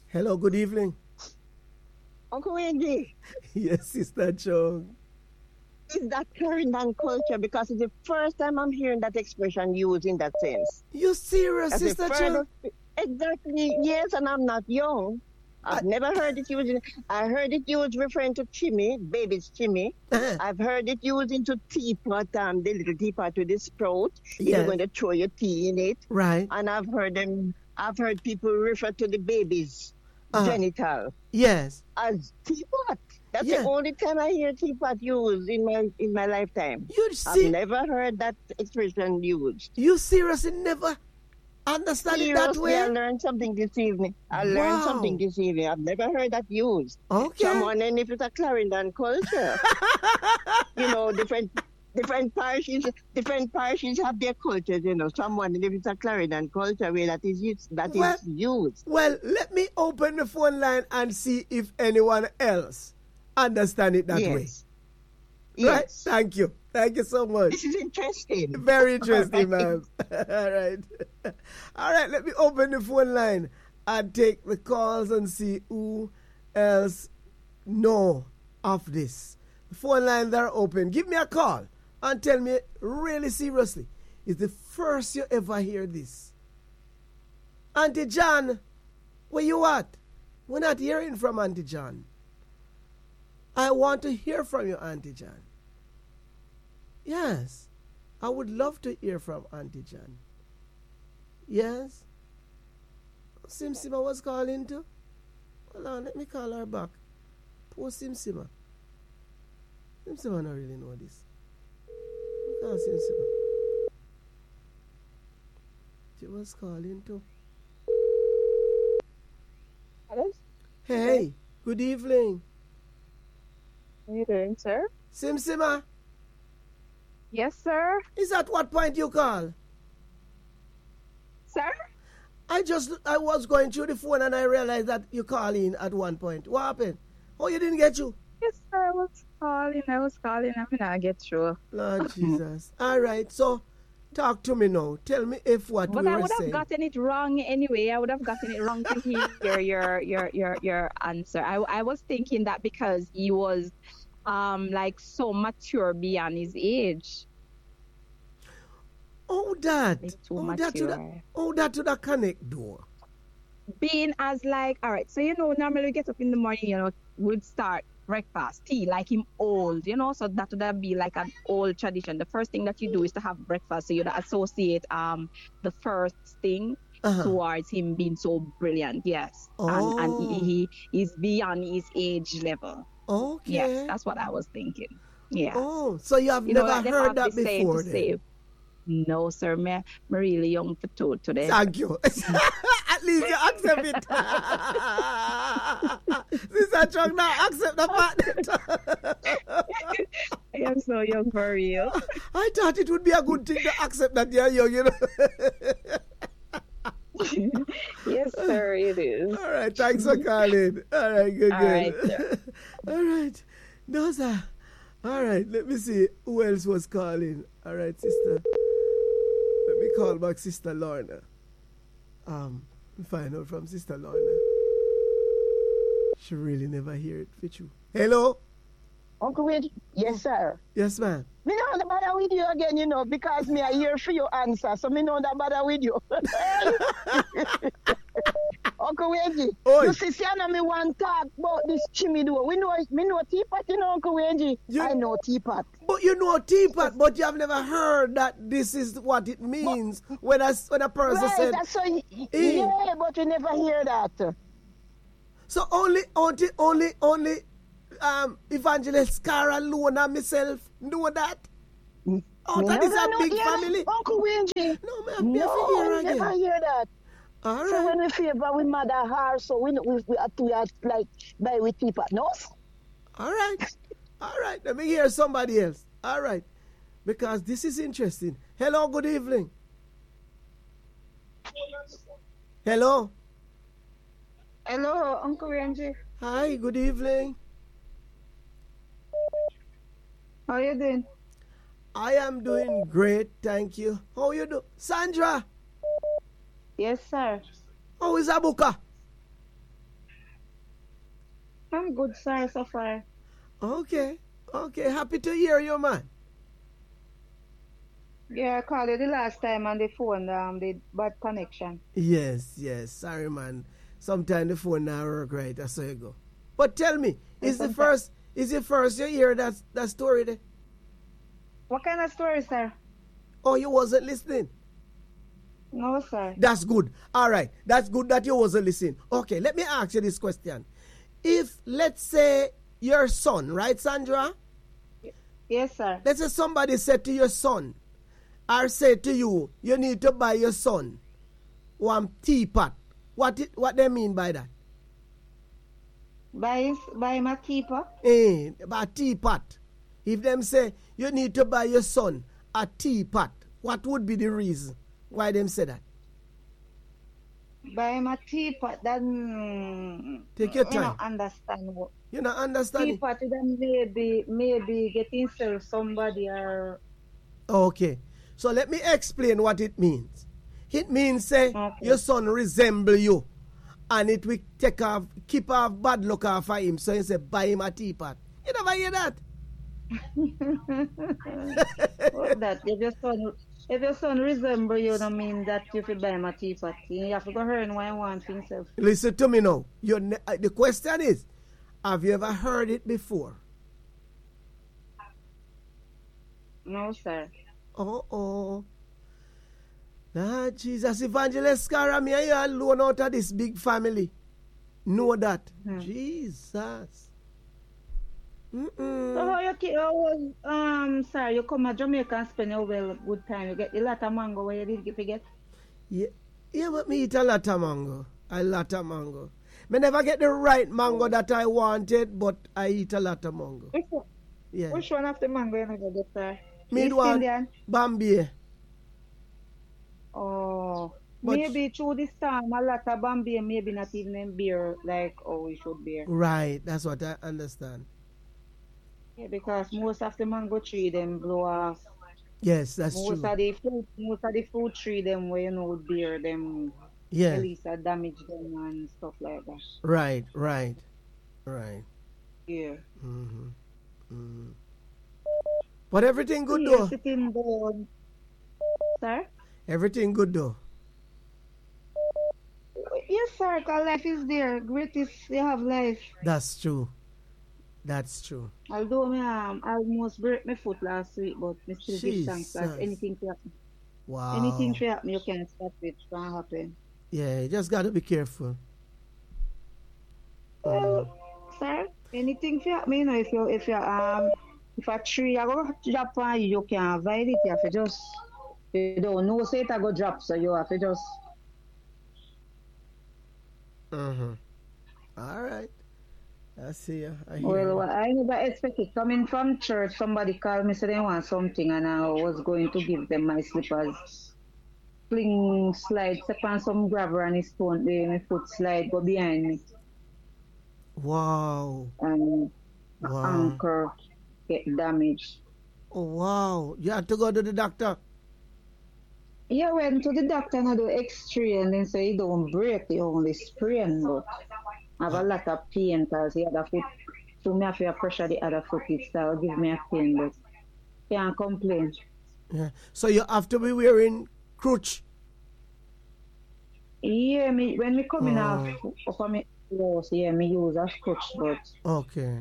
Hello, good evening. Uncle Wendy, Yes, Sister Chung. is that Clarendon culture? Because it's the first time I'm hearing that expression used in that sense. You serious, As a Sister further, Chung? exactly, yes, and I'm not young. I, I've never heard it used. I heard it used referring to chimney, baby's chimney. I've heard it used into teapot, the little teapot with the sprout. If you're yes, going to throw your tea in it, right. and I've heard people refer to the baby's Uh, genital yes, as teapot. That's the yeah. only time I hear teapot used in my lifetime. You I've see, never heard that expression used. you seriously never understand it that Seriously, I way? learned something this evening. I learned something Wow. this evening. I've never heard that used. So I'm Okay. wondering if it's a Clarendon culture. Different parishes have their cultures. So I'm wondering if it's a Clarendon culture where that is used. That well, is used. well, let me open the phone line and see if anyone else understand it that way. Yes. Right? Yes. Thank you. Thank you so much. This is interesting. Very All interesting, right. ma'am. All right. All right, let me open the phone line and take the calls and see who else know of this. The phone lines are open. Give me a call and tell me really seriously, is the first you ever hear this? Auntie John, where you at? We're not hearing from Auntie John. I want to hear from you, Auntie John. Yes, I would love to hear from Auntie John. Yes? Sim Sima was calling too? Hold on, let me call her back. Poor Sim Sima. Sim Sima don't really know this. Call Sim Sima. She was calling too. Hello? Hey, good evening. How are you doing, sir? Sim Sima, Yes, sir. is at what point you call? Sir? I was going through the phone and I realized that you call in at one point. What happened? Oh, you didn't get you? Yes, sir. I was calling. I mean, I get through. Lord Jesus. All right, so talk to me now. Tell me if what But we I were would have saying. gotten it wrong anyway. I would have gotten it wrong to hear your answer. I was thinking that because he was like so mature beyond his age. Oh, that. Like too Oh, that to the, mature. oh, that to the connect door. Being as like, all right, so normally we get up in the morning, we'd start breakfast, tea, like him old, so that would be like an old tradition. The first thing that you do is to have breakfast, so you'd associate the first thing towards him being so brilliant, yes. Oh. And he is beyond his age level. Okay. Yes, that's what I was thinking. Yeah. Oh, so you have never like they heard have that this saying before to then? say, no, sir, me really young for two today. Thank you. At least you accept it. Sister Chung now accept the fact. I am so young for real. I thought it would be a good thing to accept that you're young, Yes, sir, it is. All right, thanks for calling. All right, good. All right, sir. All right. No, sir. All right, let me see who else was calling. All right, sister. Let me call back Sister Lorna. Find out from Sister Lorna. She really never hear it for you. Hello? Uncle Wade, yes, sir. Yes, ma'am. Me know the matter with you again, because me I hear for your answer, so me know the matter with you. Uncle Wendy, Oi. you see, Sienna, me want to talk about this chimney door. Me know teapot, Uncle Wendy. I know teapot. But you know teapot, but you have never heard that this is what it means when a person Right, said. that's so, yeah, but we never hear that. So only Evangelist Cara Luna myself know that. Oh, that is a big family. Uncle Wendy. No, man, be a figure again. Never hear that. All So right. when we favor with mother her, so we have like buy with teapot, no? All right. All right. Let me hear somebody else. All right. Because this is interesting. Hello, good evening. Hello. Hello, Uncle Randy. Hi, good evening. How you doing? I am doing great, thank you. How you do? Sandra, Yes, sir. how is Abuka? I'm good, sir, so far. Okay. Okay. Happy to hear you, man. Yeah, I called you the last time on the phone, the bad connection. Yes, yes. Sorry, man. Sometimes the phone now work right. That's how you go. But tell me, is it first you hear that story there? What kind of story, sir? Oh, you wasn't listening? No, sir. That's good. All right. That's good that you wasn't listening. Okay, let me ask you this question. If, let's say, your son, right, Sandra? Yes, sir. Let's say somebody said to your son, or say to you, you need to buy your son one teapot. What they mean by that? Buy my keeper. A teapot. If them say you need to buy your son a teapot, what would be the reason why them say that? Buy my teapot, then Take your time. You don't understand what. You not understand it? Teapot, then maybe getting sell somebody or. Okay. So let me explain what it means. It means say your son resemble you, and it will keep off bad luck off of him. So you say buy him a teapot. You never hear that? What that? If your son resemble you, don't mean that you should buy him a teapot. You have to go earn what he wants for himself. Listen to me now. The question is, have you ever heard it before? No, sir. Oh. Ah, Jesus, Evangelist Scara, me and you alone out of this big family. Know that. Jesus. So how you sir, you come to Jamaica and spend a good time. You get a lot of mango where you did get? Yeah, but me eat a lot of mango. A lot of mango. Me never get the right mango that I wanted, but I eat a lot of mango. Yeah. Which one of the mango you never get, sir? Me one Bambi. Oh, but maybe through this time, a lot of Bambi, maybe not even in beer like we should beer. Right, that's what I understand. Yeah, because most of the mango tree them blow off. Yes, that's most true. Most of the fruit tree them where beer them. Yeah. At least damage them and stuff like that. Right. Yeah. But everything good though. Sitting down. Sir? Everything good though. Yes, sir. Cause life is there. Greatest they have life. That's true. Although I almost break my foot last week, but I still give thanks. Anything to happen. Wow. Anything to happen, you can't stop it from happen. Yeah, you just gotta be careful. Well, sir, anything to happen, if a tree I go drop on you, you can't avoid it. You have to just you don't know say it I go drop, so you have to just. All right. I see you. I never expected coming from church. Somebody called me, said they want something, and I was going to give them my slippers. Fling slide, step on some gravel and his stone, my foot slide, go behind me. Wow. And anchor get damaged. Oh, wow. You had to go to the doctor? Yeah, went to the doctor and I do X-ray, and then say you don't break, you only sprain, but I have a lot of pain because the other foot, so me have to pressure the other foot, it start give me a pain, but can't complain. Yeah. So you have to be wearing crutch? Yeah, when me coming off of my clothes, yeah, me use a crutch, but. Okay.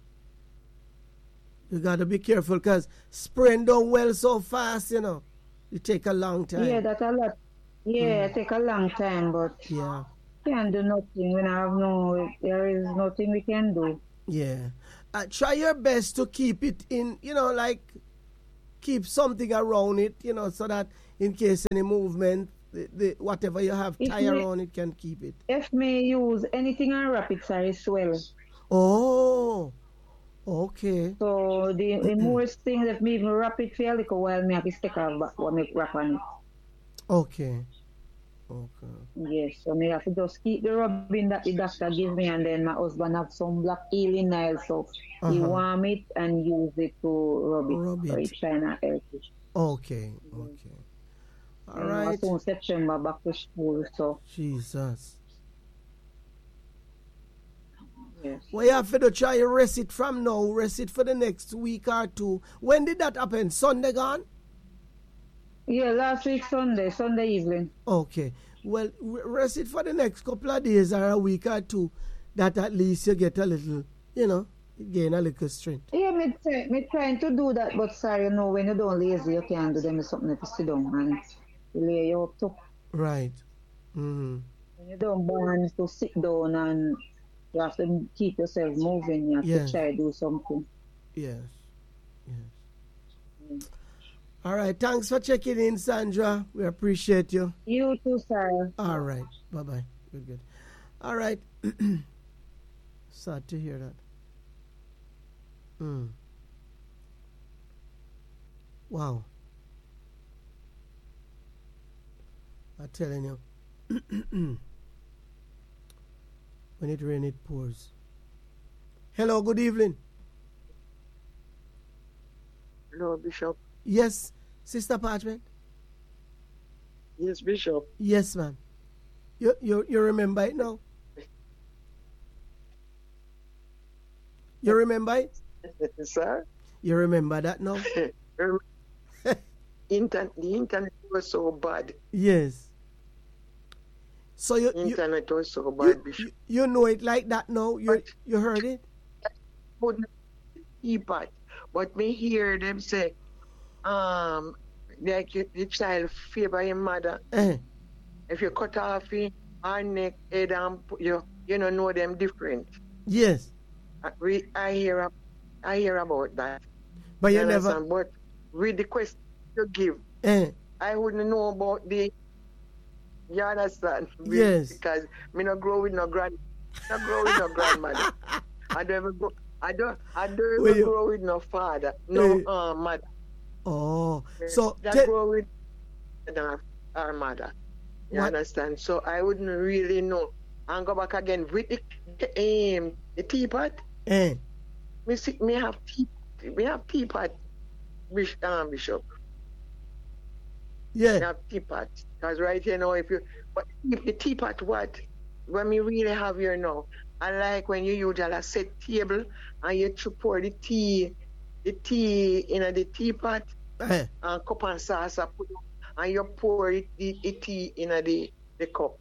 You got to be careful because sprain don't well so fast, you know. It take a long time. Yeah, that's a lot. Yeah, it take a long time, but. Yeah. Can't do nothing when there is nothing we can do. Yeah. Try your best to keep it in, keep something around it, so that in case any movement, the whatever you have tie around it can keep it. If me use anything and wrap it, sorry, swell. Oh, okay. So the most things if me even wrap it for a little while, me have to stick out back what me wrap on it. Okay. Yes, so me have to just keep the rubbing that the doctor give me, and then my husband have some black healing nails, so he warm it and use it to rub it. So it's trying to help it. Okay. All right. Soon September back to school, so. Jesus. Yes. Well, you have to try to rest it from now, rest it for the next week or two. When did that happen? Sunday gone? Yeah, last week Sunday evening. Okay. Well, rest it for the next couple of days or a week or two, that at least you get a little, gain a little strength. Yeah, me trying to do that, but sorry, when you don't lazy, you can't do them something if you sit down and lay you up too. Right. When you don't born to sit down and you have to keep yourself moving, you have to try to do something. Yes. All right. Thanks for checking in, Sandra. We appreciate you. You too, sir. All right. Bye-bye. Good. All right. Sad to hear that. Wow. I'm telling you. When it rains, it pours. Hello, good evening. Hello, Bishop. Yes, Sister Parchment. Yes, Bishop. Yes, ma'am. You remember it now? You remember it? Sir? You remember that now? The internet was so bad. Yes. So internet was so bad, Bishop. You know it like that now? You heard it? Couldn't keep it. But me hear them say, like the child favor your mother. If you cut off her neck, head, and you know them different. Yes. I hear about that. But you never. But with the question you give, I wouldn't know about the. You understand? Yes. Because me not grow with no grandmother. I don't even grow with no father, no mother. Oh, so that grow with our mother. You understand? So I wouldn't really know. And go back again with the teapot. We have teapot, Bishop. Yeah. We have teapot. Because right here now, if the teapot when we really have here now, I like when you usually set table and you pour the tea in the teapot and cup and sauce and you pour the tea in the cup.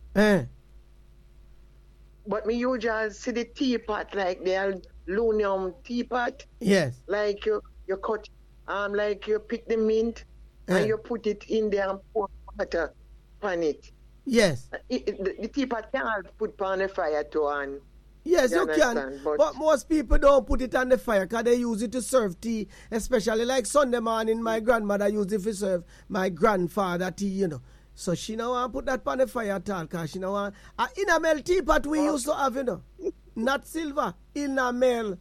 But me usually see the teapot like the aluminum teapot. Yes. Like you cut, like you pick the mint and you put it in there and pour water on it. Yes. The teapot can't put on the fire too. And yes, you can. But most people don't put it on the fire because they use it to serve tea. Especially like Sunday morning, my grandmother used it to serve my grandfather tea, So she don't want to put that on the fire at all because she don't want. Enamel teapot we used to have, Not silver. Enamel.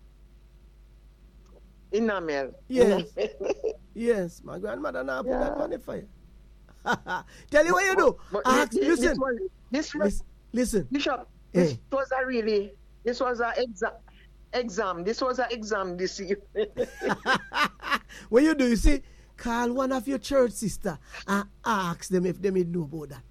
Enamel. Yes. Yes, my grandmother now put that on the fire. Tell you what you do. Listen. Bishop, this was an exam. This was an exam this year. What you do, you see, call one of your church sister and ask them if they know about that.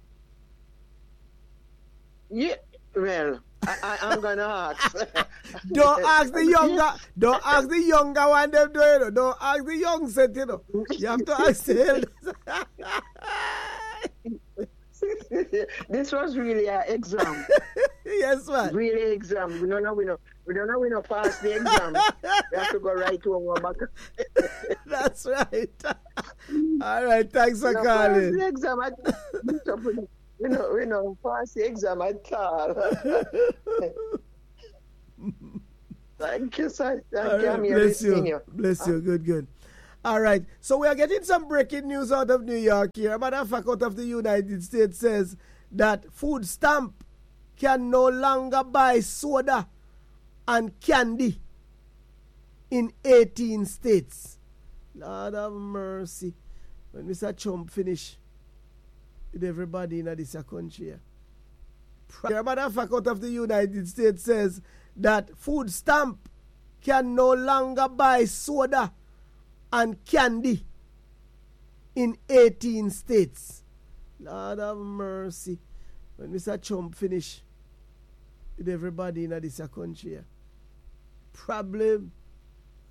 Yeah, well, I'm gonna ask. Don't ask the younger one them do it. Don't ask the young set, You have to ask the elders. This was really an exam. Yes, man. Really exam. We don't know we not pass the exam. We have to go right to our back. That's right. All right, thanks for calling. The exam we know pass the exam at all. Thank you, sir. Thank you. Bless you. Good. All right. So we are getting some breaking news out of New York here. A matter of fact, out of the United States says that food stamp can no longer buy soda and candy in 18 states. Lord have mercy. When Mr. Trump finish with everybody in this country. A matter of fact, out of the United States says that food stamp can no longer buy soda and candy in 18 states. Lord have mercy. When Mr. Trump finish with everybody in this country. Problem